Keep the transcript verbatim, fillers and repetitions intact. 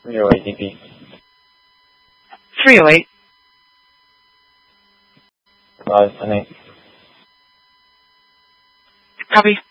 three oh eight D P. three oh eight. Rise, ten eight. Copy.